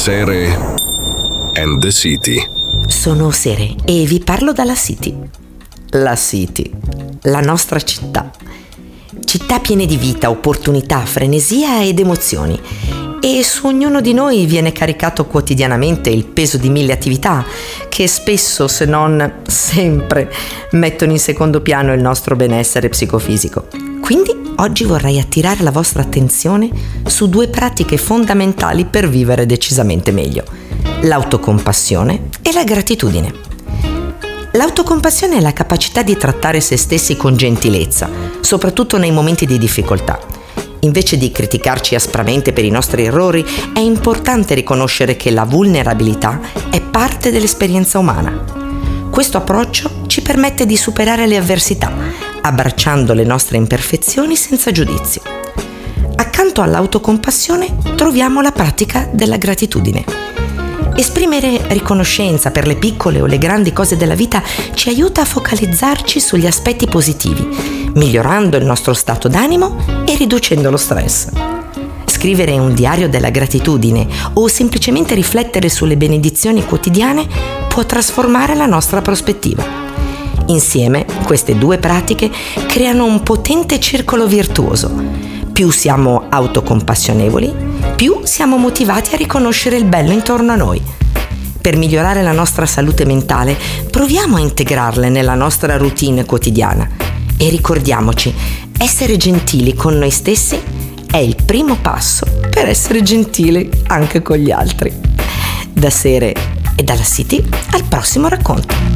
Sere and the City. Sono Sere e vi parlo dalla City. La City, la nostra città. Città piene di vita, opportunità, frenesia ed emozioni. E su ognuno di noi viene caricato quotidianamente il peso di 1000 attività che spesso, se non sempre, mettono in secondo piano il nostro benessere psicofisico. Quindi oggi vorrei attirare la vostra attenzione su 2 pratiche fondamentali per vivere decisamente meglio: l'autocompassione e la gratitudine. L'autocompassione è la capacità di trattare se stessi con gentilezza, soprattutto nei momenti di difficoltà. Invece di criticarci aspramente per i nostri errori, è importante riconoscere che la vulnerabilità è parte dell'esperienza umana. Questo approccio ci permette di superare le avversità, abbracciando le nostre imperfezioni senza giudizio. Accanto all'autocompassione troviamo la pratica della gratitudine. Esprimere riconoscenza per le piccole o le grandi cose della vita ci aiuta a focalizzarci sugli aspetti positivi, migliorando il nostro stato d'animo e riducendo lo stress. Scrivere un diario della gratitudine o semplicemente riflettere sulle benedizioni quotidiane può trasformare la nostra prospettiva. Insieme, queste 2 pratiche creano un potente circolo virtuoso. Più siamo autocompassionevoli, più siamo motivati a riconoscere il bello intorno a noi. Per migliorare la nostra salute mentale, proviamo a integrarle nella nostra routine quotidiana. E ricordiamoci, essere gentili con noi stessi è il primo passo per essere gentili anche con gli altri. Da Sere e dalla City, al prossimo racconto.